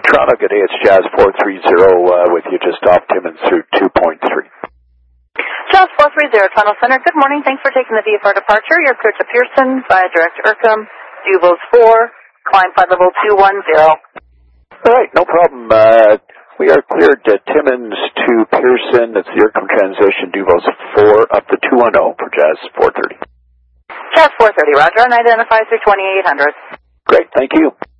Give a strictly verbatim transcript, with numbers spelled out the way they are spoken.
Toronto, good day. It's Jazz four thirty uh, with you just off Timmins through two point three. Jazz four thirty, Toronto Center. Good morning. Thanks for taking the V F R departure. You're cleared to Pearson via direct Irkham. Duvos four, climb flight level two one zero. All right, no problem. Uh, we are cleared to Timmins to Pearson. It's the Irkham transition, Duvos four up to two one zero for Jazz four thirty. Jazz four thirty, roger, and identify through twenty-eight hundred. Great, thank you.